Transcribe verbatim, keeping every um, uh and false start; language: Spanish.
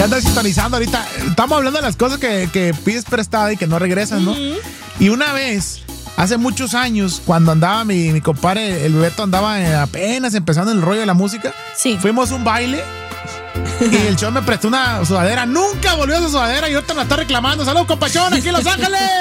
Andas sintonizando ahorita. Estamos hablando de las cosas que, que pides prestada y que no regresan, ¿no? Uh-huh. Y una vez, hace muchos años, cuando andaba mi, mi compadre, el Beto andaba apenas empezando el rollo de la música. Sí. Fuimos a un baile y el show me prestó una sudadera. Nunca volvió a su sudadera y ahorita me está reclamando. ¡Saludos, compachón! ¡Aquí en Los Ángeles!